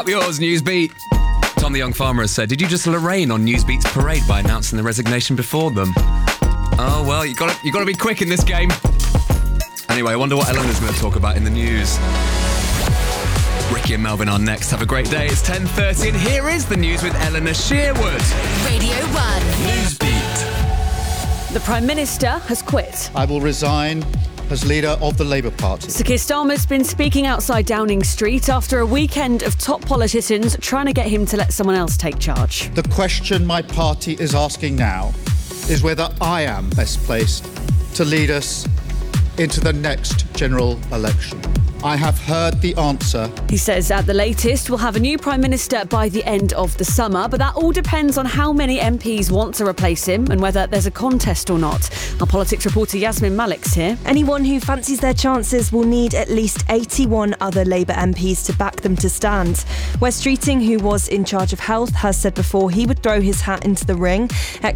yours, Newsbeat. Tom the Young Farmer has said, did you just Lorraine on Newsbeat's parade by announcing the resignation before them? Oh, well, you got to be quick in this game. Anyway, I wonder what Eleanor's going to talk about in the news. Ricky and Melvin are next. Have a great day. It's 10:30 and here is the news with Eleanor Sherwood. Radio 1. Newsbeat. The Prime Minister has quit. I will resign as leader of the Labour Party. Sir Keir Starmer's been speaking outside Downing Street after a weekend of top politicians trying to get him to let someone else take charge. The question my party is asking now is whether I am best placed to lead us into the next general election. I have heard the answer. He says at the latest we'll have a new Prime Minister by the end of the summer, but that all depends on how many MPs want to replace him and whether there's a contest or not. Our politics reporter Yasmin Malik's here. Anyone who fancies their chances will need at least 81 other Labour MPs to back them to stand. Wes Streeting, who was in charge of health, has said before he would throw his hat into the ring.